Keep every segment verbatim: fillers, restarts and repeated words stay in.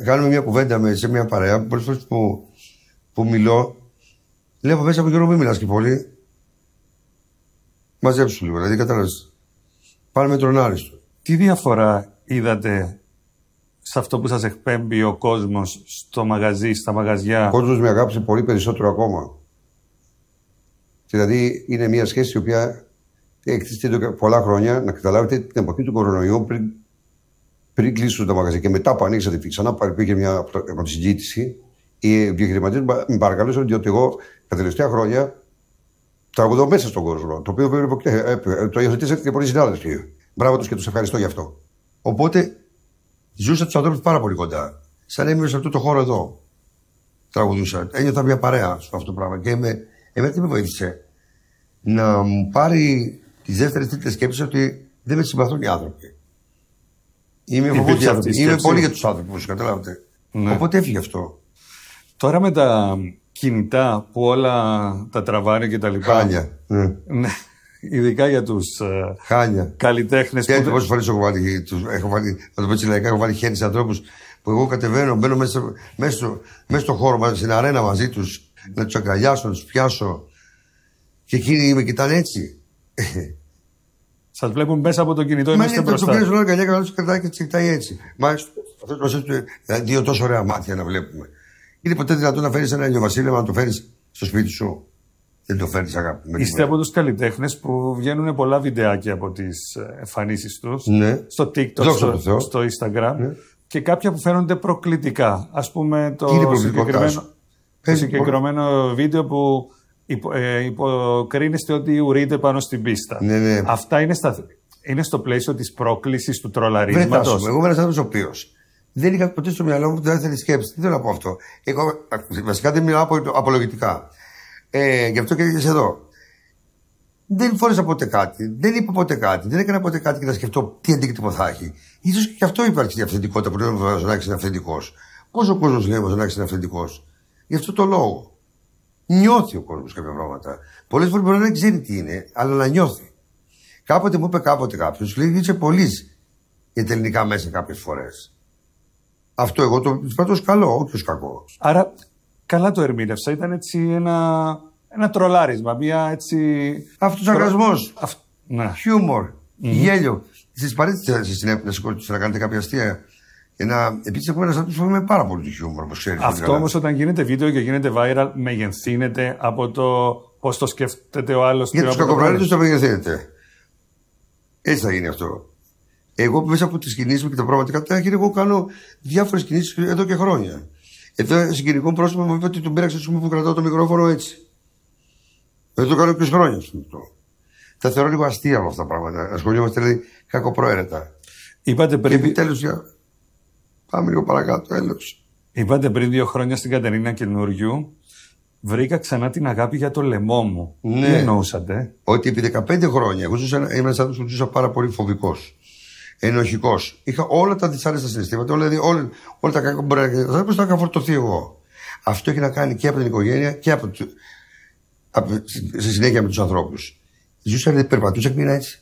κάνουμε μια κουβέντα με, σε μια παρέα. Πολλές φορές που, που μιλώ, λέω από μέσα από καιρό μην μιλάς και πολύ. Μαζέψου λίγο, δηλαδή κατάλαβες. Πάνε με τον άριστο. Τι διαφορά είδατε σε αυτό που σας εκπέμπει ο κόσμος στο μαγαζί, στα μαγαζιά? Ο κόσμος με αγάπησε πολύ περισσότερο ακόμα. Δηλαδή είναι μια σχέση η οποία εκτίθεται πολλά χρόνια. Να καταλάβετε την εποχή του κορονοϊού πριν, πριν κλείσουν τα μαγαζιά και μετά που ανοίξατε και ξανά πήγε μια συζήτηση. Οι επιχειρηματίες με παρακαλούσαν διότι εγώ τα τελευταία χρόνια τραγουδώ μέσα στον κόσμο. Το οποίο το υιοθετήσατε και πολλοί συνάδελφοι. Μπράβο τους και τους ευχαριστώ γι' αυτό. Οπότε ζούσα τους ανθρώπους πάρα πολύ κοντά. Σαν έμεινε σε αυτό το χώρο εδώ. Τραγουδούσα. Ένιωθα μια παρέα σε αυτό το πράγμα. Και με, εμένα τι με βοήθησε? Να μου πάρει τις δεύτερες τρίτες σκέψεις ότι δεν με συμπαθούν οι άνθρωποι. Είμαι, είμαι πολύ για τους άνθρωπους, καταλάβετε. Ναι. Οπότε έφυγε αυτό. Τώρα με τα κινητά που όλα τα τραβάνε και τα λοιπά. Χάνια. Ναι. Ναι. Ειδικά για τους Χάνια. καλλιτέχνες. Και που... πόσες φορές έχω βάλει, τους, έχω βάλει, να το πω έτσι λαϊκά, έχω βάλει χέρι σε ανθρώπους που εγώ κατεβαίνω, μπαίνω μέσα, μέσα, στο, μέσα στο χώρο, στην αρένα μαζί τους, να τους αγκαλιάσω, να τους πιάσω. Και εκείνοι με κοιτάνε έτσι. Σας βλέπουν μέσα από το κινητό, είμαστε μπροστά. Μα είναι το αγκαλιά και να τους κρατάει και τους κοιτάει έτσι. Μάλιστα, αυτό είναι δύο τόσο ωραία μάτια να βλέπουμε. Είναι ποτέ δυνατόν να φέρεις ένα ηλιοβασίλεμα να το φέρεις στο σπίτι σου? Δεν το φέρνεις, αγάπη. Είστε από τους καλλιτέχνες που βγαίνουν πολλά βιντεάκια από τις εμφανίσεις τους. Ναι. Στο TikTok, στο, στο Instagram. Ναι. Και κάποια που φαίνονται προκλητικά. Ας πούμε το συγκεκριμένο, το συγκεκριμένο βίντεο που υπο, ε, υποκρίνεστε ότι ουρείτε πάνω στην πίστα. Ναι, ναι. Αυτά είναι, στα, είναι στο πλαίσιο της πρόκλησης του τρολαρίσματος. Εγώ είμαι ένας άνθρωπος ο οποίος δεν είχα ποτέ στο μυαλό μου δεύτερη σκέψη. Τι θέλω να πω αυτό? Εγώ βασικά δεν μιλάω απολογητικά. Ε, γι' αυτό και είσαι εδώ. Δεν φόρεσα ποτέ κάτι, δεν είπα ποτέ κάτι, δεν έκανα ποτέ κάτι και να σκεφτώ τι αντίκτυπο θα έχει. Ίσως και αυτό υπάρχει η αυθεντικότητα που λέμε ο Ζωνάκης είναι αυθεντικός. Πώς ο κόσμος λέει ο Ζωνάκης είναι αυθεντικός? Γι' αυτό το λόγο. Νιώθει ο κόσμος κάποια πράγματα. Πολλές φορές μπορεί να δεν ξέρει τι είναι, αλλά να νιώθει. Κάποτε μου είπε κάποτε κάποιος, λέει είσαι πολύ για τα ελληνικά μέσα κάποιες φορές. Αυτό εγώ το πράττω ως καλό, όχι ως κακό. Άρα, καλά το ερμήνευσα. Ήταν έτσι ένα, ένα τρολάρισμα, μια έτσι... Αυτοσαρκασμός, Αυ... ναι. χιούμορ, mm-hmm. γέλιο. Στις παρέτητες να σηκώσετε να κάνετε κάποια αστεία. Και να... Επίσης, έχω ένας άνθρωπος που είμαι πάρα πολύ χιούμορ, όπως ξέρεις. Αυτό όμως όταν γίνεται βίντεο και γίνεται viral, μεγενθύνεται από το πώς το σκέφτεται ο άλλος. Για τους κακοπραγμάτες το μεγενθύνεται. Έτσι θα γίνει αυτό. Εγώ μέσα από τις κινήσεις μου και τα πραγματικά τα εγώ κάνω διάφορες κινήσεις εδώ και χρόνια. Εδώ συγκεκριτικό πρόσωπο μου είπε ότι τον πήραξε στο που κρατάω το μικρόφωνο έτσι. Δεν το κάνω και χρόνια αυτό. Τα θεωρώ λίγο αστεία από αυτά τα πράγματα. Ασχολιόμαστε δηλαδή κακοπροαίρετα. Είπατε πριν. Και επιτέλους για. Πάμε λίγο παρακάτω, έλεος. Είπατε πριν δύο χρόνια στην Κατερίνα Καινούριου, βρήκα ξανά την αγάπη για το λαιμό μου. Ναι. Τι εννοούσατε? Ότι επί δεκαπέντε χρόνια εγώ ζούσα, ήμουν ένας άνθρωπος που ζούσα πάρα πολύ φοβικός. Ενοχικός. Είχα όλα τα δυσάρεστα συναισθήματα, όλα, δηλαδή, όλα, όλα τα κακά που μπορεί να κάνει. Θα είχα φορτωθεί εγώ. Αυτό έχει να κάνει και από την οικογένεια και από, από, σε συνέχεια με τους ανθρώπους. Ζούσα, δηλαδή, περπατούσα και μείνα έτσι.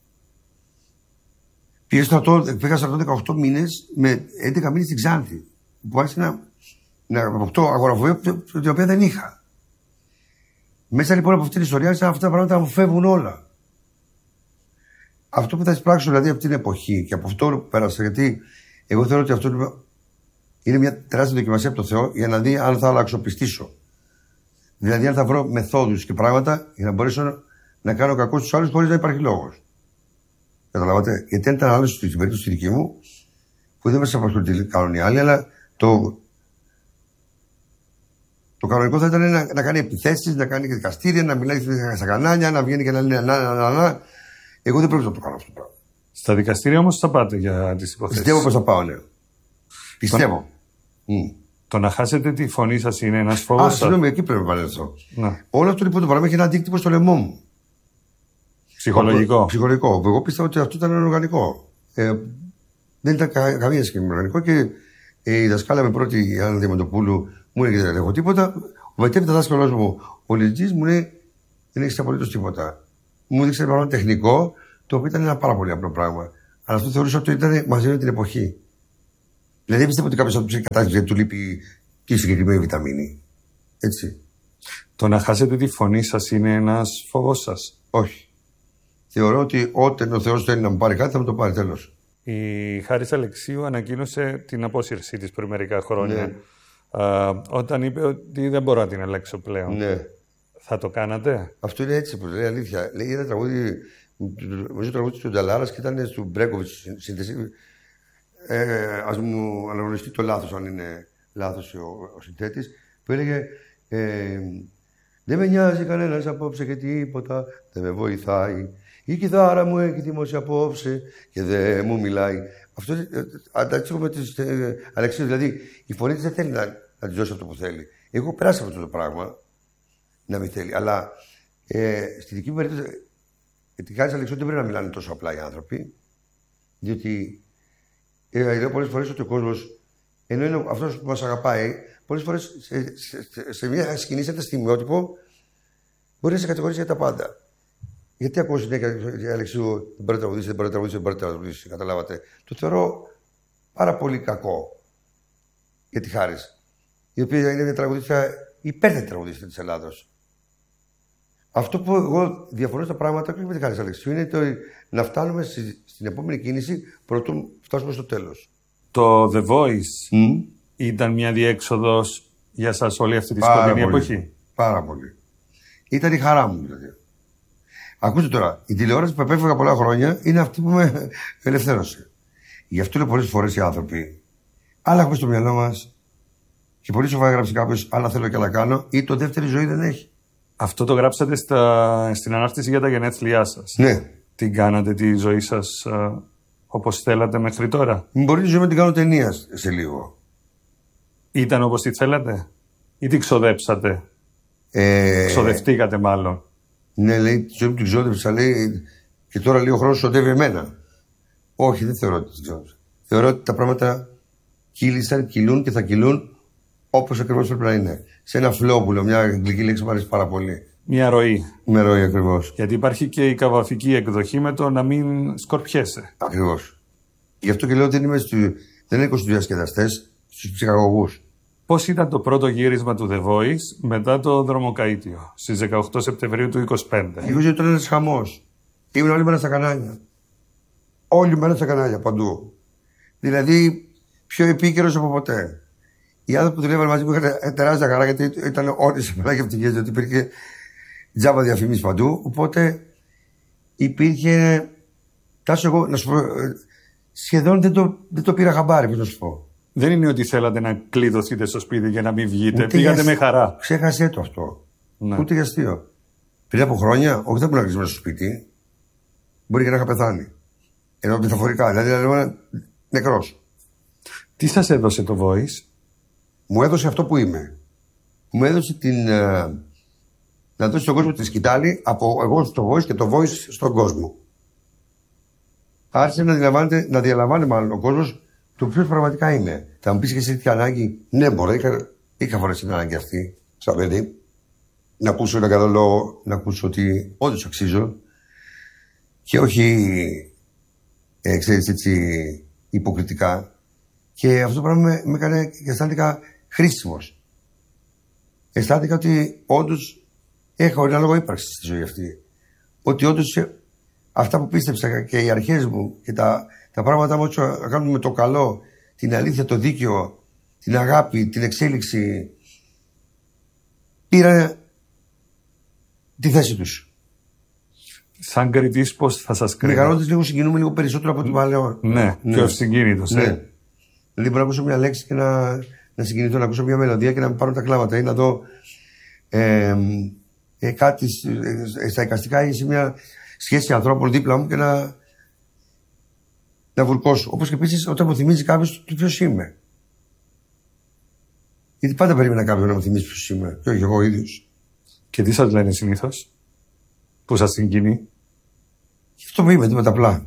Πήγα στρατό δεκαοκτώ μήνες με έντεκα μήνες στην Ξάνθη. Που άρχισε να, να αποκτώ αγοραφοβία την οποία δεν είχα. Μέσα λοιπόν από αυτή την ιστορία, αυτά τα πράγματα μου φεύγουν όλα. Αυτό που θα εισπράξω δηλαδή από την εποχή και από αυτό που πέρασα, γιατί εγώ θεωρώ ότι αυτό είναι μια τεράστια δοκιμασία από το Θεό για να δει αν θα αλλαξοπιστήσω. Δηλαδή, αν θα βρω μεθόδους και πράγματα για να μπορέσω να κάνω κακό στους άλλους χωρίς να υπάρχει λόγος. Καταλάβατε. Γιατί αν ήταν άλλο στην περίπτωση τη δική μου, που δεν μας απασχολεί τι κάνουν οι άλλοι, αλλά το, το κανονικό θα ήταν να, να κάνει επιθέσεις, να κάνει δικαστήρια, να μιλάει στα κανάλια, να βγαίνει και να λέει να, να, να, να. Εγώ δεν πρέπει να το κάνω αυτό το πράγμα. Στα δικαστήρια όμως θα πάτε για τις υποθέσεις. Πιστεύω πως θα πάω, ναι. Πιστεύω. Το, mm. το να χάσετε τη φωνή σας είναι ένας φόβος. Α, συγγνώμη, εκεί πρέπει να παρέλθω. Ναι. Όλο αυτό λοιπόν το πράγμα έχει ένα αντίκτυπο στο λαιμό μου. Ψυχολογικό. Ψυχολογικό. Εγώ πίστευα ότι αυτό ήταν οργανικό. Ε, δεν ήταν κα, καμία σχέση με οργανικό και ε, η δασκάλα με πρώτη, η Άννα Διαμαντοπούλου, μου έλεγε δεν έχω τίποτα. Ο μετέπειτα δάσκαλος μου, ο Λιτζής, μου λέει δεν έχεις απολύτως τίποτα. Μου δείξε ένα πράγμα τεχνικό, το οποίο ήταν ένα πάρα πολύ απλό πράγμα. Αλλά αυτό θεωρούσα ότι ήταν μαζί με την εποχή. Δηλαδή, δεν πιστεύω ότι κάποιο θα του ψήσει κατάσταση γιατί του λείπει τη συγκεκριμένη βιταμίνη. Έτσι. Το να χάσετε τη φωνή σας είναι ένας φόβος σας? Όχι. Θεωρώ ότι όταν ο Θεός θέλει να μου πάρει κάτι, θα μου το πάρει, τέλος. Η Χάρις Αλεξίου ανακοίνωσε την απόσυρσή της πριν μερικά χρόνια. Ναι. Α, όταν είπε ότι δεν μπορώ να την ελέγξω πλέον. Ναι. Θα το κάνατε? Αυτό είναι έτσι, λέει αλήθεια. Λέει ένα τραγούδι, νομίζω τραγούδι του Νταλάρας και ήταν του Μπρέκοβιτς σύνθεση. Ε, ας μου αναγνωριστεί το λάθος, αν είναι λάθος ο, ο συνθέτης, που έλεγε ε, δεν με νοιάζει κανένας απόψε και τίποτα, δεν με βοηθάει. Η κιθάρα μου έχει δημόσια απόψε και δεν μου μιλάει. Αυτό αντίστοιχο με τη ε, Αλεξίου, δηλαδή η φωνή της δεν θέλει να, να της δώσει αυτό που θέλει. Εγώ περάσα από αυτό το πράγμα, να μην θέλει. Αλλά ε, στη δική μου περίπτωση, τη Χάρις Αλεξίου δεν πρέπει να μιλάνε τόσο απλά οι άνθρωποι, διότι ε, λέω πολλές φορές ότι ο κόσμος, ενώ είναι αυτός που μας αγαπάει, πολλές φορές σε, σε, σε, σε μια σκηνή, σε ένα στιγμιότυπο, μπορεί να σε κατηγορήσει για τα πάντα. Γιατί ακούω συνέχεια, Αλεξίου, δεν μπορεί να τραγουδήσει, δεν μπορεί να τραγουδήσει, δεν μπορεί να τραγουδήσει, καταλάβατε. Το θεωρώ πάρα πολύ κακό για τη Χάρις, η οποία είναι μια τραγουδίστρια, υπέρθετη τραγουδίστρια της Ελλάδος. Αυτό που εγώ διαφωνώ στα πράγματα και με τη Χάρις Αλεξίου είναι το να φτάνουμε στη, στην επόμενη κίνηση προτού φτάσουμε στο τέλος. Το The Voice Mm. ήταν μια διέξοδος για σας όλη αυτή τη Πάρα σκοτεινή πολύ. εποχή? Πάρα πολύ. Ήταν η χαρά μου δηλαδή. Ακούστε τώρα, η τηλεόραση που επέφυγα πολλά χρόνια είναι αυτή που με ελευθέρωσε. Γι' αυτό λέω πολλές φορές οι άνθρωποι, άλλα έχουμε στο μυαλό μας και πολύ σοβαρά γράψει κάποιος, άλλα θέλω και άλλα κάνω, ή το δεύτερη ζωή δεν έχει. Αυτό το γράψατε στα, στην ανάρτηση για τα γενέθλιά σας. Ναι. Την κάνατε τη ζωή σας α, όπως θέλατε μέχρι τώρα? Μπορεί τη ζωή να την κάνω ταινία σε λίγο. Ήταν όπως τη θέλατε ή την ξοδέψατε? Ε... Ξοδευτήκατε μάλλον. Ναι, λέει, τη ζωή μου την ξόδεψα, λέει, και τώρα λέει ο χρόνος οδεύει εμένα. Όχι, δεν θεωρώ ότι την ξόδεψα. Θεωρώ ότι τα πράγματα κύλησαν, κυλούν και θα κυλούν όπως ακριβώς πρέπει να είναι. Σε ένα flow που λέω, μια αγγλική λέξη μου αρέσει πάρα πολύ. Μια ροή. Μια ροή ακριβώς. Γιατί υπάρχει και η καβαφική εκδοχή με το να μην σκορπιέσαι. Ακριβώς. Γι' αυτό και λέω ότι δεν είμαι στου, δεν έχω στους διασκεδαστές, στους ψυχαγωγούς. Πώς ήταν το πρώτο γύρισμα του The Voice μετά το δρομοκαΐτιο στις δεκαοκτώ Σεπτεμβρίου του είκοσι πέντε? Εγώ ήταν ένας χαμός. Ήμουν όλη μέρα στα κανάλια. Όλη μέρα στα κανάλια, παντού. Δηλαδή, πιο επίκαιρος από ποτέ. Οι άνθρωποι που δουλεύαν μαζί μου είχαν τεράστια χαρά γιατί ήταν όλοι σε πολλά και ευτυχίες, γιατί υπήρχε τζάμπα διαφήμιση παντού. Οπότε υπήρχε. Τάσο, εγώ να σου πω. Σχεδόν δεν το, δεν το πήρα χαμπάρι, πώς να σου πω. Δεν είναι ότι θέλατε να κλειδωθείτε στο σπίτι για να μην βγείτε. Ούτε πήγατε για... με χαρά. Ξέχασέ το αυτό. Ναι. Ούτε για αστείο. Πριν από χρόνια, όχι δεν ήμουν να κλεισμένο στο σπίτι, μπορεί και να είχα πεθάνει. Ενώ μεταφορικά, δηλαδή ήμουν νεκρός. Τι σας έδωσε το Voice? Μου έδωσε αυτό που είμαι. Μου έδωσε την. Ε, να δώσει στον κόσμο τη σκητάλη από εγώ στο Voice και το Voice στον κόσμο. Άρχισε να, να διαλαμβάνει μάλλον ο κόσμος το ποιος πραγματικά είναι. Θα μου πεις και εσύ τι ανάγκη? Ναι, μπορεί, είχα, είχα φορέσει την ανάγκη αυτή, σαν παιδί. Να ακούσω ένα καλό λόγο, να ακούσω ότι όντως αξίζω. Και όχι, ε, ξέρεις, έτσι, υποκριτικά. Και αυτό το πράγμα με, με έκανε και αισθάνθηκα χρήσιμος. Αισθάνθηκα ότι όντως έχω ένα λόγο ύπαρξη στη ζωή αυτή. Ότι όντως αυτά που πίστεψα και οι αρχές μου και τα, τα πράγματα μου να κάνουν με το καλό, την αλήθεια, το δίκαιο, την αγάπη, την εξέλιξη, πήραν τη θέση τους. Σαν κριτής πώς θα σας κρίνω? Μεγαλώντας λίγο συγκινούμε λίγο περισσότερο από το παλαιό. Ναι, ναι, πιο συγκίνητος. Ναι. Ε. Δηλαδή μπορώ να ακούσω μια λέξη και να, να συγκινηθώ, να ακούσω μια μελωδία και να με πάρουν τα κλάματα ή να δω ε, ε, κάτι ε, στα εικαστικά ή σε μια σχέση ανθρώπων δίπλα μου και να, να βουρκώσω. Όπως και επίσης όταν μου θυμίζει κάποιος το ποιος είμαι. Γιατί πάντα περίμενα κάποιον να μου θυμίσει ποιος είμαι, και όχι εγώ ίδιος. Και τι σας λένε συνήθως που σας συγκινεί? Αυτό που είμαι, τίποτα απλά.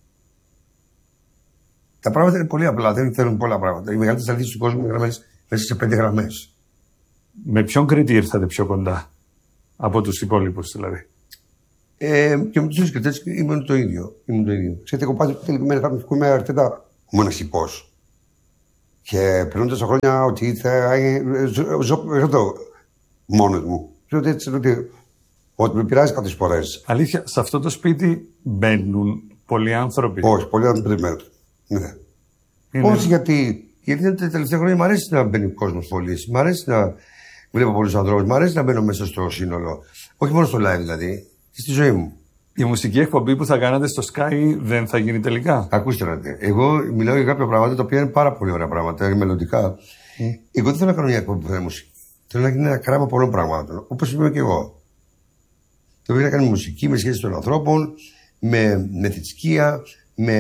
Τα πράγματα είναι πολύ απλά, δεν θέλουν πολλά πράγματα. Οι μεγαλύτερες αλήθειες του κόσμου είναι γραμμένες μέσα σε πέντε γραμμές. Με ποιον κριτή ήρθατε πιο κοντά από τους υπόλοιπους δηλαδή? Ε, και με τους κριτές ήμουν το ίδιο. Ήμουν το ίδιο. Ξέρετε, εγώ πάντα τελικά μέρα κάποιον που είμαι αρκετά μοναχικός. Και περνούν τόσα χρόνια ότι θα ζω εδώ μόνος μου. Ότι έτσι, ότι, ότι με πειράζει κάποιες φορές. Αλήθεια, σε αυτό το σπίτι μπαίνουν πολλοί άνθρωποι? Όχι, πολλοί άνθρωποι μένουν. Ναι. Είναι... Όχι γιατί, γιατί τα τελευταία χρόνια μου αρέσει να μπαίνει ο κόσμος πολύ. Μ' αρέσει να βλέπω πολλούς ανθρώπους, μ' αρέσει να μπαίνω μέσα στο σύνολο. Όχι μόνο στο live δηλαδή, και στη ζωή μου. Η μουσική εκπομπή που θα κάνατε στο Sky δεν θα γίνει τελικά? Ακούστε να δείτε. Εγώ μιλάω για κάποια πράγματα τα οποία είναι πάρα πολύ ωραία πράγματα, μελλοντικά. Mm. Εγώ δεν θέλω να κάνω μια εκπομπή που θα είναι μουσική. Θέλω να γίνει ένα κράμα πολλών πραγμάτων. Όπως είμαι και εγώ. Θέλω να κάνει μουσική με σχέση των ανθρώπων, με, με θρησκεία, με,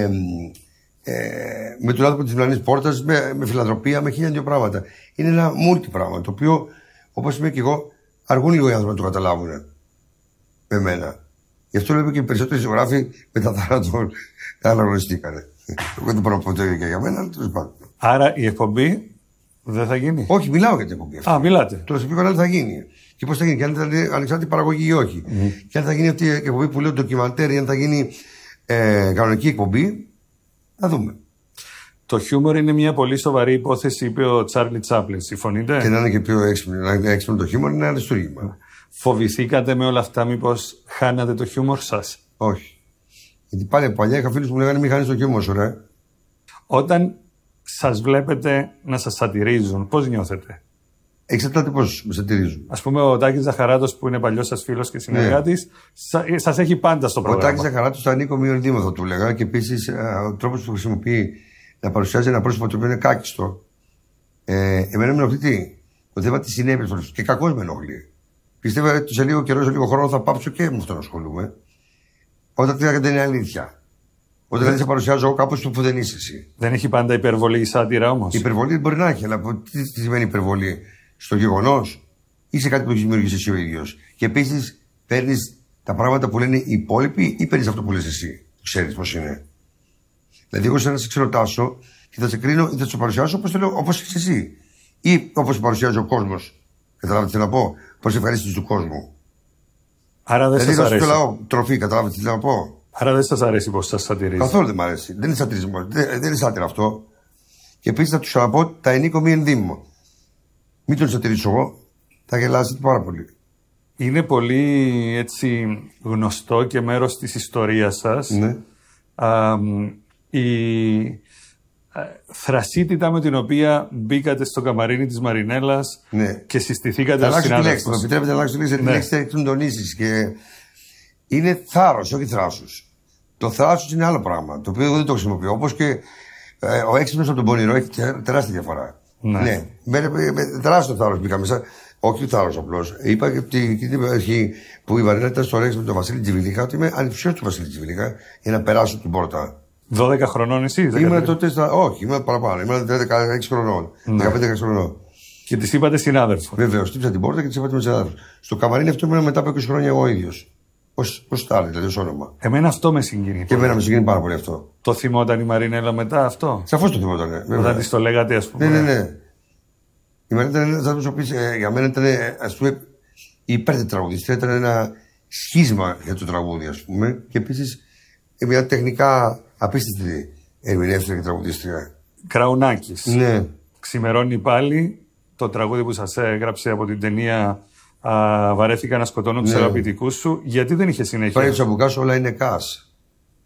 ε, με τον άνθρωπο τη διπλανή πόρτα, με, με φιλανθρωπία, με χίλια δύο πράγματα. Είναι ένα multi πράγμα το οποίο, όπως είμαι και εγώ, αργούν λίγο οι άνθρωποι να το καταλάβουν. Με μένα. Γι' αυτό λέω και οι περισσότεροι ζωγράφοι μετά θάνατο τα αναγνωριστήκανε. Εγώ δεν μπορώ να πω το ίδιο και για μένα, αλλά τέλος πάντων. Άρα η εκπομπή δεν θα γίνει? Όχι, μιλάω για την εκπομπή αυτή. Α, μιλάτε. Το σε ποιο κανάλι θα γίνει. Και πώς θα γίνει, και αν θα είναι ανεξάρτητη παραγωγή ή όχι. Mm. Και αν θα γίνει αυτή η εκπομπή που λέω ντοκιμαντέρ, ή αν θα γίνει ε, κανονική εκπομπή, θα δούμε. Το χιούμορ είναι μια πολύ σοβαρή υπόθεση, είπε ο Τσάρλι Τσάπλιν. Συμφωνείτε? Και να είναι και πιο έξυπνο, να είναι έξυπνο το χιούμορ, είναι ένα αριστούργημα. Φοβηθήκατε με όλα αυτά, μήπως χάνατε το χιούμορ σας? Όχι. Γιατί πάλι παλιά είχα φίλους που μου λέγανε μην χάνεις το χιούμορ σου, ρε. Όταν σας βλέπετε να σας σατυρίζουν, πώς νιώθετε? Εξαρτάται πώς με σατυρίζουν. Ας πούμε, ο Τάκης Ζαχαράτος, που είναι παλιός σας φίλος και συνεργάτης, ναι, σας έχει πάντα στο πρόγραμμα. Ο Τάκης Ζαχαράτος θα ανήκω μείον δήμο, θα του λέγα. Και επίσης ο τρόπος που χρησιμοποιεί να παρουσιάζει ένα πρόσωπο το οποίο είναι κάκιστο. Ε, εμένα με ενοχλεί τι? Το θέμα τη συνέπεια και κακώς με ενοχλεί. Πιστεύω ότι σε λίγο καιρό, σε λίγο χρόνο θα πάψω και με αυτό να ασχολούμαι. Όταν δεν είναι αλήθεια. Όταν δηλαδή σε παρουσιάζω εγώ κάπως που δεν είσαι εσύ. Δεν έχει πάντα υπερβολή η σάτυρα όμως? Η υπερβολή μπορεί να έχει, αλλά τι, τι σημαίνει υπερβολή? Στο γεγονός ή σε κάτι που έχει δημιουργήσει εσύ ο ίδιος. Και επίσης παίρνεις τα πράγματα που λένε οι υπόλοιποι ή παίρνεις αυτό που λες εσύ. Ξέρεις πώς είναι. Δηλαδή, εγώ σαν να σε ξεροτάσω και θα σε κρίνω ή θα σε παρουσιάσω όπως είσαι εσύ. Ή όπως παρουσιάζει ο κόσμος. Καταλάβετε τι να πω? Προς ευχαρίστηση του κόσμου. Άρα δεν δηλαδή, σας αρέσει. Δηλαδή, τροφή, καταλάβετε τι να πω? Άρα δεν σας αρέσει πως σας σατυρίζει? Καθόλου δεν μ' αρέσει. Δεν είναι σατυρισμό. Δεν, δεν είναι σάτυρα αυτό. Και επίσης θα του ξαναπώ, τα ενίκο μη ενδύμω. Μην τον σατυρίσω εγώ, θα γελάσετε πάρα πολύ. Είναι πολύ έτσι γνωστό και μέρος της ιστορίας σας. Ναι. Α, η θρασίτητα με την οποία μπήκατε στο καμαρίνι της Μαρινέλας, ναι, και συστηθήκατε ως συνάδελφος. Με επιτρέπετε να αλλάξω τη λέξη, γιατί τη λέξη τονίσεις. Και είναι θάρρος, όχι θράσος. Το θράσος είναι άλλο πράγμα, το οποίο εγώ δεν το χρησιμοποιώ. Όπως και ε, ο έξυπνος από τον πονηρό έχει τεράστια διαφορά. Ναι. Ναι. Με, με, με τεράστιο θάρρος μπήκα μέσα. Όχι θάρρος απλώς. Είπα και την αρχή που η Μαρινέλα ήταν στο Ρέξ με τον Βασίλη Τζιβιλίχα, ότι είμαι ανυψιός του Βασίλη Τζιβιλίχα για να περάσω την πόρτα. δώδεκα χρονών εσύ? Ήμουν τότε στα... Όχι, ήμουν παραπάνω. Ήμουν δεκαέξι χρονών. Ναι. δεκαπέντε έξι χρονών. Και τη είπατε συνάδελφο? Βεβαίως, χτύπησα την πόρτα και τη είπατε με συνάδελφο. Στο καμαρίνι αυτό ήμουν μετά από είκοσι χρόνια εγώ ίδιος. Ως στάρι, δηλαδή ως όνομα. Εμένα αυτό με συγκινεί. Και εμένα με συγκινεί πάρα πολύ αυτό. Το θυμόταν η Μαρινέλα μετά αυτό? Σαφώς το θυμόταν. Ναι. Όταν τη το λέγατε, ας πούμε. Ναι, ναι, ναι. Η Μαρινέλα ήταν ένας άνθρωπος που για μένα ήταν, ας πούμε, η υπέρτερη τραγουδίστρια. Ήταν ένα σχίσμα για το τραγούδι, ας πούμε. Και επίσης μια τεχνικά απίστευτη ερμηνεύτρια και τραγουδίστρια. Κραουνάκης. Ναι. Ξημερώνει πάλι, το τραγούδι που σας έγραψε από την ταινία α, Βαρέθηκα να σκοτώνω τους, ναι, αγαπητικούς σου. Γιατί δεν είχε συνέχεια? Πάει ο Τσαμπουκάς, όλα είναι κας.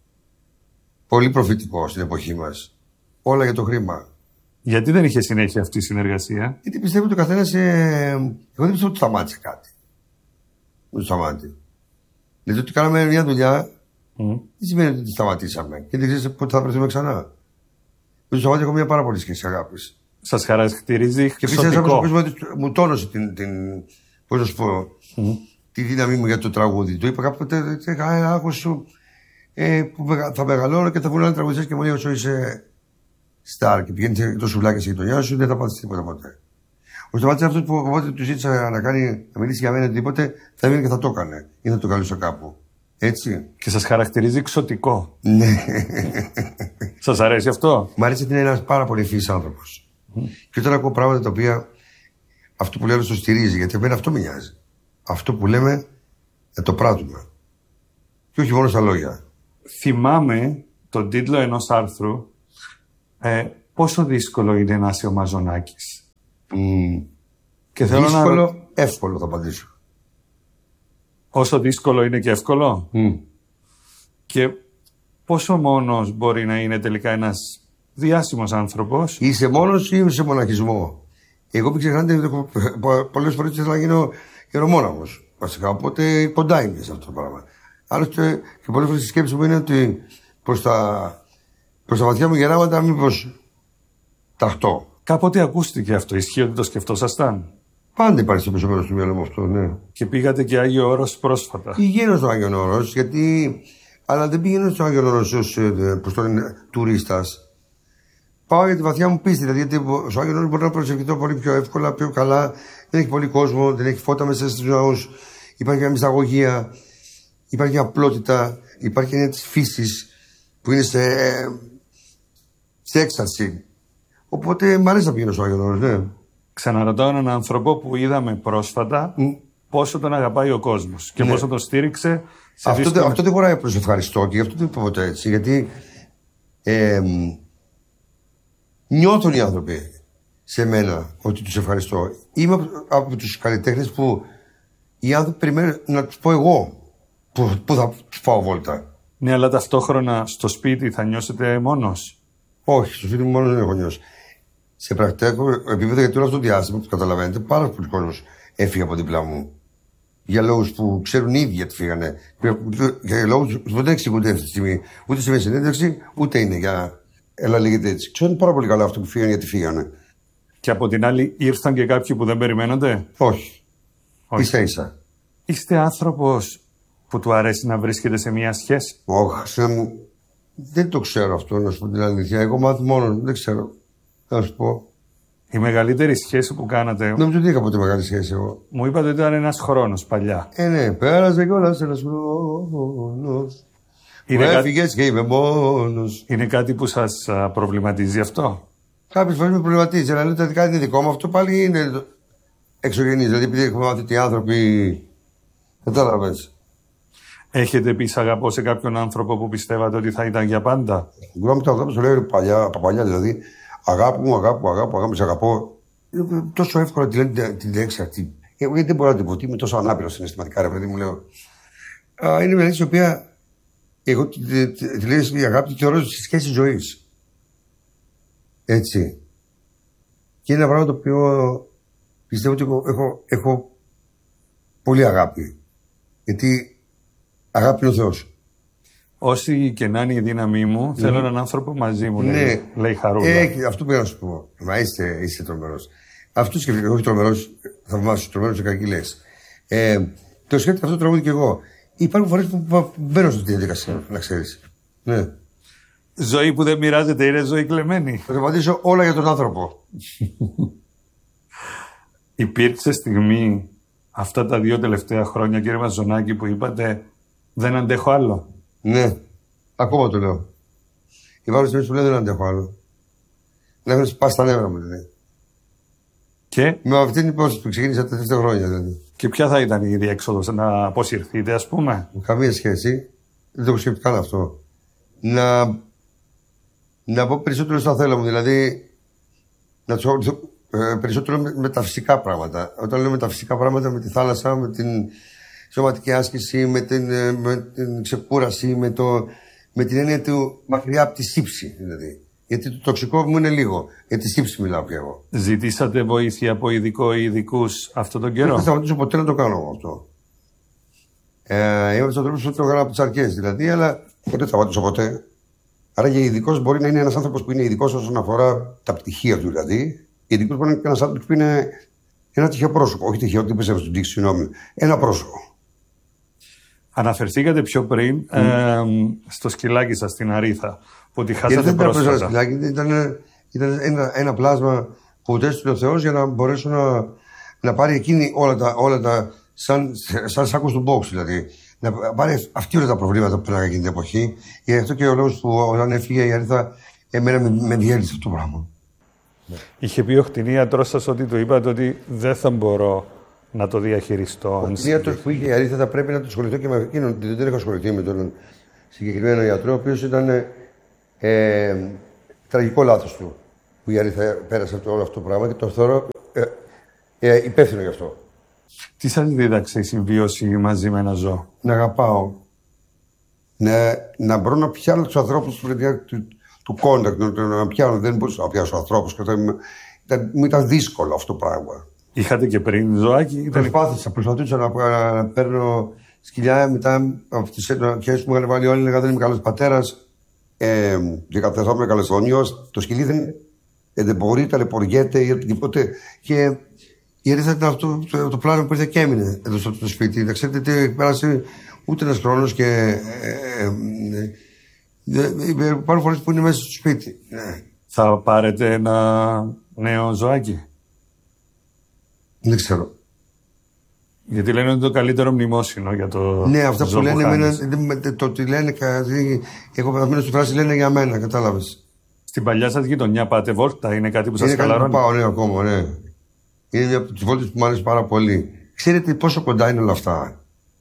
Πολύ προφητικό στην εποχή μας. Όλα για το χρήμα. Γιατί δεν είχε συνέχεια αυτή η συνεργασία? Γιατί πιστεύω ότι ο καθένας. Ε, εγώ δεν πιστεύω ότι σταμάτησε κάτι. Δεν σταμάτησε. Δηλαδή ότι κάναμε μια δουλειά. Mm. Δεν σημαίνει ότι σταματήσαμε. Και δεν ξέρεις πότε θα βρεθούμε ξανά. Με το Σταμάτη έχω μια πάρα πολύ σχέση αγάπης. Σας χαρακτηρίζει και επίσης ένας άνθρωπος που μου τόνωσε την, την, πώς να σου πω, mm. τη δύναμή μου για το τραγούδι. Το είπα κάποτε, άκουσα ε, που θα μεγαλώνω και θα βγουν άλλοι τραγουδιστές και μου λέει όσο είσαι στάρ και πηγαίνεις το σουβλάκι στη γειτονιά σου, δεν θα πάθεις τίποτα ποτέ. Ο Σταμάτης είναι αυτός που όποτε του ζήτησα να, κάνει, να μιλήσει για μένα οτιδήποτε, θα έμεινε και θα το έκανε ή θα το καλούσε κάπου. Έτσι. Και σας χαρακτηρίζει εξωτικό. Ναι. Σας αρέσει αυτό? Μ' αρέσει ότι είναι ένας πάρα πολύ ευφυής άνθρωπος. Mm. Και όταν ακούω πράγματα τα οποία αυτό που λέω το στηρίζει, γιατί εμένα αυτό με νοιάζει. Αυτό που λέμε να το πράττουμε. Και όχι μόνο στα λόγια. Θυμάμαι τον τίτλο ενός άρθρου ε, πόσο δύσκολο είναι να είσαι ο Μαζονάκης? Mm. Και θέλω δύσκολο, να... εύκολο θα απαντήσω. Όσο δύσκολο είναι και εύκολο. Mm. Και πόσο μόνος μπορεί να είναι τελικά ένας διάσημος άνθρωπος? Είσαι μόνος ή είσαι μοναχισμό? Εγώ μην ξεχνάτε, πολλές φορές ήθελα να γίνω γερομόναχος. Βασικά, οπότε κοντά είμαι σε αυτό το πράγμα. Άλλωστε, και πολλές φορές η σκέψη μου είναι ότι προς τα, προς τα βαθιά μου γεράματα μήπως ταχτώ. Κάποτε ακούστηκε αυτό, ισχύει ότι το σκεφτόσασταν? Πάντα υπάρχει στο πίσω μέρος του μυαλού μου αυτό, ναι. Και πήγατε και Άγιο Όρος πρόσφατα? Πηγαίνω στο Άγιο Όρος, γιατί. Αλλά δεν πηγαίνω στο Άγιο Όρος ως τουρίστας. Πάω για τη βαθιά μου πίστη. Δηλαδή, γιατί στο Άγιο Όρος μπορώ να προσευχηθώ πολύ πιο εύκολα, πιο καλά. Δεν έχει πολύ κόσμο, δεν έχει φώτα μέσα στους ναούς. Υπάρχει μια μυσταγωγία, υπάρχει μια απλότητα, υπάρχει μια της φύσης που είναι σε, σε έξαρση. Οπότε μ' αρέσει να πηγαίνω στο Άγιο Όρος, ναι. Ξαναρωτάω έναν άνθρωπο που είδαμε πρόσφατα mm. πόσο τον αγαπάει ο κόσμος και ναι. πόσο τον στήριξε. Σε αυτό, δύσκολη... αυτό δεν μπορώ να προσευχαριστώ και γι' αυτό δεν είπα ποτέ έτσι. Γιατί ε, νιώθουν οι άνθρωποι σε μένα ότι τους ευχαριστώ. Είμαι από, από τους καλλιτέχνες που οι άνθρωποι περιμένουν να τους πω εγώ που, που θα τους πάω βόλτα. Ναι, αλλά ταυτόχρονα στο σπίτι θα νιώσετε μόνος? Όχι, στο σπίτι μου μόνος δεν έχω νιώσει. Σε πρακτικό επίπεδο, γιατί όλο αυτό το διάστημα που καταλαβαίνετε, πάρα πολλοί κόσμος έφυγε από δίπλα μου. Για λόγους που ξέρουν οι ίδιοι γιατί φύγανε. Για λόγους που δεν εξηγούνται αυτή τη στιγμή. Ούτε σε συνέντευξη, ούτε είναι για. Έλα, λέγεται έτσι. Ξέρουν πάρα πολύ καλά αυτό που φύγανε γιατί φύγανε. Και από την άλλη, ήρθαν και κάποιοι που δεν περιμένονται? Όχι. Όχι. Ίσα ίσα. Είστε άνθρωπος που του αρέσει να βρίσκεται σε μια σχέση? Όχι, μου. Δεν το ξέρω αυτό, να σου πω την αλήθεια. Εγώ μάθω μόνο, δεν ξέρω. Να σου πω. Η μεγαλύτερη σχέση που κάνατε. Νομίζω ότι είχα ποτέ μεγάλη σχέση εγώ. Μου είπατε ότι ήταν ένας χρόνος παλιά. Ε, ναι, πέρασε κιόλας ένας χρόνος. Μου έφυγες και είμαι μόνος. Είναι κάτι που σας προβληματίζει αυτό? Κάποιες φορές με προβληματίζει, αλλά λέτε ότι κάτι είναι δικό μου. Αυτό πάλι είναι εξωγενής. Δηλαδή, επειδή έχουμε μάθει ότι οι άνθρωποι. Κατάλαβες. Έχετε πει αγαπώ σε κάποιον άνθρωπο που πιστεύατε ότι θα ήταν για πάντα? Εγώ με τα αγάπη σου λέω παλιά, από παλιά δηλαδή. Αγάπη μου, αγάπη μου, αγάπη μου, αγάπη μου, σε αγαπώ. Είναι τόσο εύκολο τη λένε την λέξη αυτή. Εγώ δεν μπορώ να την πω, είμαι τόσο ανάπηρο συναισθηματικά, ρε παιδί μου, λέω. Α, είναι μια λέξη η οποία εγώ τη, τη, τη, τη λέω η αγάπη τη θεωρώ στη σχέση ζωή. Έτσι. Και είναι ένα πράγμα το οποίο πιστεύω ότι έχω, έχω, έχω πολύ αγάπη. Γιατί αγάπη είναι ο Θεός. Όση και να είναι η δύναμή μου, mm. θέλω έναν άνθρωπο μαζί μου, ναι. λέει, λέει Χαρούλα. Ε, αυτό που να σου πω. Μα είστε, είστε τρομερός. Αυτό σκέφτεται, όχι τρομερός, θαυμάσου, τρομερός και κακή λες. Ε, το σκέφτεται αυτό το τραγούδι κι εγώ. Υπάρχουν φορές που, που μπαίνω στη διαδικασία, να ξέρεις. Ναι. Ζωή που δεν μοιράζεται είναι ζωή κλεμμένη. Θα απαντήσω όλα για τον άνθρωπο. Υπήρξε στιγμή αυτά τα δύο τελευταία χρόνια, κύριε Μαζονάκη, που είπατε δεν αντέχω άλλο? Ναι, ακόμα το λέω. Υπάρχουν στιγμές που λέω δεν αντέχω άλλο. Να έχουν σπάσει τα νεύρα μου, δηλαδή. Και? Με αυτή την υπόθεση που ξεκίνησα τα τελευταία χρόνια, δηλαδή. Και ποια θα ήταν η διέξοδος, να αποσυρθείτε, ας πούμε? Καμία σχέση. Δεν το έχω σκεφτεί καν αυτό. Να. Να πω περισσότερο στα θέλω μου, δηλαδή. Να του ε, περισσότερο με, με τα φυσικά πράγματα. Όταν λέω με τα φυσικά πράγματα, με τη θάλασσα, με την σωματική άσκηση, με την, με την ξεκούραση, με, το, με την έννοια του μακριά από τη σύψη, δηλαδή. Γιατί το τοξικό μου είναι λίγο. Για τη σύψη μιλάω πια εγώ. Ζητήσατε βοήθεια από ειδικό ή ειδικούς αυτόν τον καιρό? Δεν θα σταματήσω ποτέ να το κάνω εγώ αυτό. Ε, είμαι από του ανθρώπου που το έκανα από τι αρχέ, δηλαδή, αλλά ποτέ θα σταματήσω ποτέ. Άρα και ειδικό μπορεί να είναι ένα άνθρωπο που είναι ειδικό όσον αφορά τα πτυχία του, δηλαδή. Ειδικό μπορεί να είναι ένα άνθρωπο που είναι ένα τυχαίο πρόσωπο. Όχι τυχαίο, τι πιστεύω στην πτύχη, συγγνώμη. Ένα πρόσωπο. Αναφερθήκατε πιο πριν mm. ε, στο σκυλάκι σας στην Αρήθα, που τη χάσατε πρόσφατα. Δεν ήταν σκυλάκι, ήταν, ήταν ένα, ένα πλάσμα που τέστησε ο Θεός για να μπορέσω να, να πάρει εκείνη όλα τα, όλα τα σαν, σαν σάκος του box, δηλαδή. Να πάρει αυτή όλα τα προβλήματα που πέραγα εκείνη την εποχή. Γι' αυτό και ο λόγος που όταν έφυγε η Αρήθα, εμένα με, με διέλυσε αυτό το πράγμα. Είχε πει ο κτηνίατρος σας ότι του είπατε ότι δεν θα μπορώ να το διαχειριστώ? Ο κτηνίατρος που είχε η Αρήθα θα πρέπει να το ασχοληθώ και με εκείνον. Δεν έχω ασχοληθεί με τον συγκεκριμένο ιατρό, ο οποίος ήταν ε, τραγικό λάθος του. που η Αλήθεια πέρασε από όλο αυτό το πράγμα και το θεωρώ ε, ε, υπεύθυνο γι' αυτό. Τι σας δίδαξε η συμβίωση μαζί με ένα ζώο? Να αγαπάω. Να, να μπορώ να πιάνω τους ανθρώπους του, του, του κόντακτ, να, να πιάνω. Δεν μπορούσα να πιάσω ανθρώπους. Ήταν, μου ήταν δύσκολο αυτό το πράγμα. Είχατε και πριν ζωάκι? Ήταν... Προσπάθησα, προσπαθούσα να, να, να παίρνω σκυλιά. Μετά από τις αρχές που μου είχαν βάλει όλοι, έλεγα δεν είμαι καλός πατέρας. Ε, και καθόμουν καλεσθονιός. Το σκυλί δεν, δεν μπορεί, ταλαιπωριέται ή τίποτε. Και η Αλήθεια ήταν αυτό το, το πλάνο που ήρθε και έμεινε εδώ στο το σπίτι. Να ξέρετε τι πέρασε ούτε ένας χρόνος και. Ε, ε, ε, υπάρχουν φορές που είναι μέσα στο σπίτι. Ναι. Θα πάρετε ένα νέο ζωάκι? Δεν ξέρω. Γιατί λένε ότι είναι το καλύτερο μνημόσυνο για το. Ναι, αυτά που λένε. Που εμένα, το ότι λένε. Εγώ παθαίνω στη φράση λένε για μένα, κατάλαβες. Στην παλιά σας γειτονιά πάτε βόλτα, είναι κάτι που σας χαλαρώνει? Είναι κάτι που πάω, ναι, ακόμα, ναι. Είναι μια από τις βόλτες που μου αρέσει πάρα πολύ. Ξέρετε πόσο κοντά είναι όλα αυτά?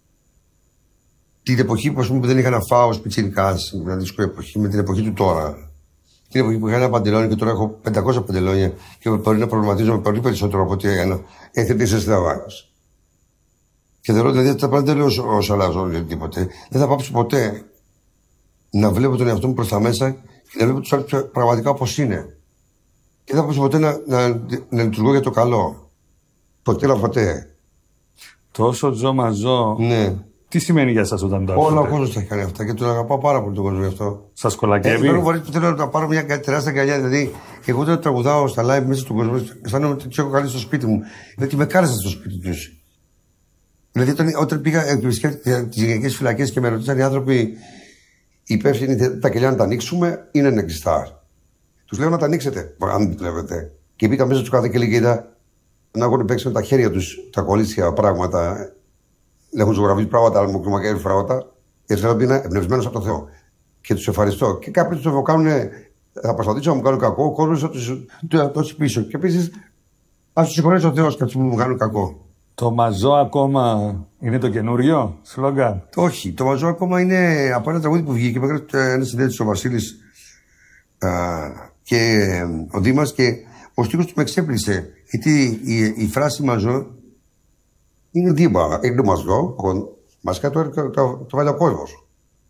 Την εποχή που, πούμε, που δεν είχα να φάω ως πιτσιρικάς, μια δύσκολη εποχή, με την εποχή του τώρα. Την εποχή που είχα ένα παντελόνι και τώρα έχω πεντακόσια παντελόνια και μπορεί να προβληματίζομαι πολύ περισσότερο από ότι ένα. Έχετε είσαι συνταγάγος. Και θεωρώ δηλαδή ότι τα πράγματα δεν λέω όσο αλλάζω ή τίποτε. Δεν θα πάψω ποτέ να βλέπω τον εαυτό μου προς τα μέσα και να βλέπω τους άλλους πραγματικά όπως είναι. Και δεν θα πάψω ποτέ να, να, να λειτουργώ για το καλό. Ποτέ να ποτέ. Τόσο ζω μα ζω. Ναι. Τι σημαίνει για σας όταν το ακούτε? Όλα ο κόσμος τα έχει κάνει αυτά και τον αγαπάω πάρα πολύ τον κόσμο γι' αυτό. Σας κολακεύει? Ε, φορές που θέλω να πάρω μια τεράστια αγκαλιά. Δηλαδή, εγώ όταν τραγουδάω στα live μέσα στον κόσμο, αισθάνομαι ότι του έχω καλεί στο σπίτι μου. Γιατί με κάλεσαν στο σπίτι του. Δηλαδή, όταν, όταν πήγα τις γυναικές φυλακές και με ρωτήσαν οι άνθρωποι υπεύθυνοι τα κελιά να τα ανοίξουμε, είναι ανεκτιστά. Τους λέω να τα ανοίξετε, αν βλέπετε. Και μπήκα μέσα του κάθε και είδα να έχουν παίξει με τα χέρια τους τα κολλήσια πράγματα. Έχουν ζωγραφίσει πράγματα, αλλά μου κλιμακέρι πράγματα. Και θέλω να είναι εμπνευσμένο από το Θεό. Και τους ευχαριστώ. Και κάποιοι τους κάνουν, θα προσπαθήσω να μου κάνουν κακό, ο κόσμος θα τους δώσει πίσω. Και επίσης, ας τους συγχωρέσει ο Θεός κάτι που μου κάνουν κακό. Το μαζό ακόμα είναι το καινούριο σλόγγαν? Όχι. Το μαζό ακόμα είναι από ένα τραγούδι που βγήκε. Με έγραψε ένα συνέντευξη ο Βασίλης α, και ο Δήμας και ο στίχος του με εξέπλησε. Γιατί η, η φράση μαζό είναι δήμα. Είναι μαζό. Μας κάνει το, το, το, το βάλει ο κόσμος.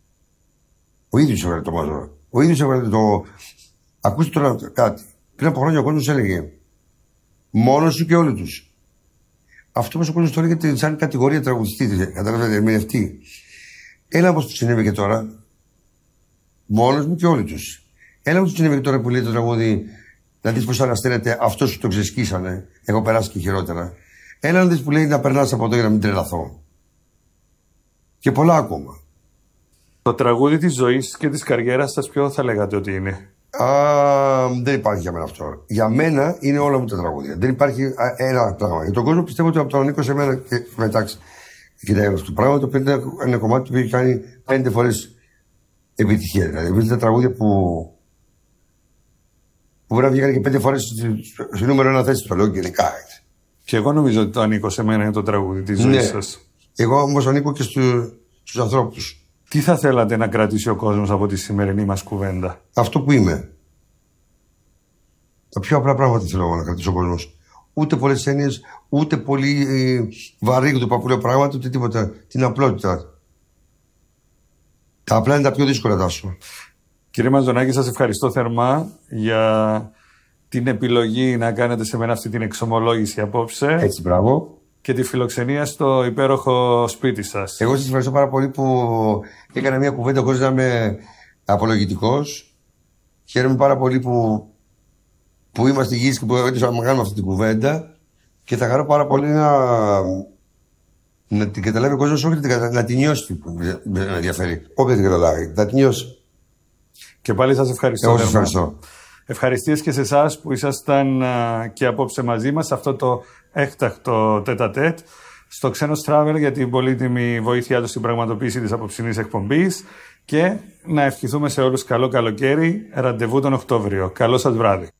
Ο ίδιος έβγαλε το μαζό. Ο ίδιος έβγαλε το. Ακούστε τώρα κάτι. Πριν από χρόνια ο κόσμος έλεγε μόνος σου και όλοι τους. Αυτό που ο κόσμος το έλεγε σαν κατηγορία τραγουδιστή, καταλαβαίνετε, ερμηνευτή. Έλα όμως του συνέβη και τώρα. Μόνος μου και όλοι τους. Έλα όμως του συνέβη και τώρα που λέει το τραγούδι, να δεις πώς ανασταίνεται αυτός που το ξεσκίσανε. Έχω περάσει και χειρότερα. Έλα να δεις που λέει να περνάς από εδώ για να μην τρελαθώ. Και πολλά ακόμα. Το τραγούδι της ζωής και της καριέρας σας ποιο θα λέγατε ότι είναι? Α, δεν υπάρχει για μένα αυτό. Για μένα είναι όλα μου τα τραγούδια. Δεν υπάρχει α, ένα πράγμα. Για τον κόσμο πιστεύω ότι από τον ανήκω σε μένα και μεταξύ. Κοιτάξτε αυτό το πράγμα το οποίο είναι ένα κομμάτι που έχει κάνει πέντε φορές επιτυχία. Δηλαδή, βρίσκεται τα τραγούδια που. που μπορεί να βγήκαν και πέντε φορές στη νούμερο ένα θέση. Το λέω γενικά. Και εγώ νομίζω ότι το ανήκω σε μένα είναι το τραγούδι της ζωής, ναι, σας. Εγώ όμως ανήκω και στου, στους ανθρώπους. Τι θα θέλατε να κρατήσει ο κόσμος από τη σημερινή μας κουβέντα? Αυτό που είμαι. Τα πιο απλά πράγματα θέλω να κρατήσει ο κόσμος. Ούτε πολλές έννοιες, ούτε πολύ ε, βαρύγδουπα που λέω πράγματα, ούτε τίποτα. Την απλότητα. Τα απλά είναι τα πιο δύσκολα, Τάσο. Κύριε Μαζονάκη, σας ευχαριστώ θερμά για την επιλογή να κάνετε σε μένα αυτή την εξομολόγηση απόψε. Έτσι, μπράβο. Και τη φιλοξενία στο υπέροχο σπίτι σας. Εγώ σας ευχαριστώ πάρα πολύ που έκανα μια κουβέντα χωρίς να είμαι απολογητικός. Χαίρομαι πάρα πολύ που, που είμαστε υγιείς και που έτυχα να κάνουμε αυτή την κουβέντα. Και θα χαρώ πάρα πολύ να, να την καταλάβει ο κόσμος, όχι να, να την νιώσει που με ενδιαφέρει. Όποια την καταλάβει, να την νιώσει. Και πάλι σας ευχαριστώ. Εγώ σας ευχαριστώ. Ευχαριστίες και σε εσάς που ήσασταν α, και απόψε μαζί μας σε αυτό το έκτακτο τέτα-τέτ στο Ξένος Travel για την πολύτιμη βοήθειά του στην πραγματοποίηση της απόψινής εκπομπής και να ευχηθούμε σε όλους καλό καλοκαίρι, ραντεβού τον Οκτώβριο. Καλό σας βράδυ.